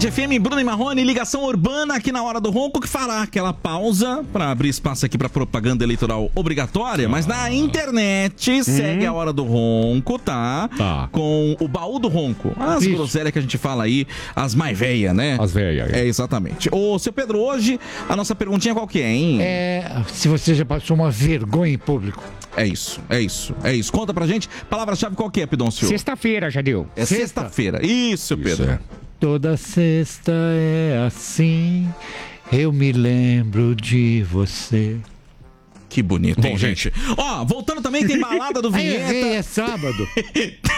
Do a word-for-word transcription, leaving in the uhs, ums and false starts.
F M, Bruno e Marrone, ligação urbana aqui na Hora do Ronco, que fará aquela pausa para abrir espaço aqui para propaganda eleitoral obrigatória, mas na internet hum. segue a Hora do Ronco, tá? Tá. Com o baú do Ronco. As Isso. groselhas que a gente fala aí, as mais velhas, né? As velhas. É, exatamente. Ô, seu Pedro, hoje a nossa perguntinha qual que é, hein? É, se você já passou uma vergonha em público. É isso, é isso, é isso. Conta pra gente, palavra-chave qual que é, Pidoncio? Sexta-feira, Jadil. É sexta-feira. Isso, Pedro. Isso é. Toda sexta é assim, eu me lembro de você. Que bonito, Bom, hein, gente? Ó, voltando também, tem balada do Vinheta. Aí, é sábado.